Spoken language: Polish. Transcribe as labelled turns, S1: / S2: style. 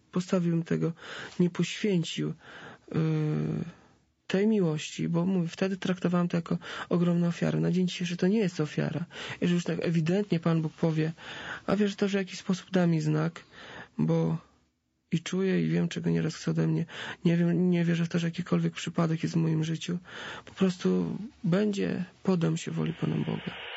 S1: postawiłbym tego, nie poświęcił tej miłości, bo mówię, wtedy traktowałem to jako ogromną ofiarę. Na dzień dzisiejszy to nie jest ofiara. Jeżeli już tak ewidentnie Pan Bóg powie, a wiesz, to, że w jakiś sposób da mi znak, bo i czuję i wiem, czego nieraz chce ode mnie. Nie wierzę w to, że jakikolwiek przypadek jest w moim życiu. Po prostu podam się woli Pana Boga.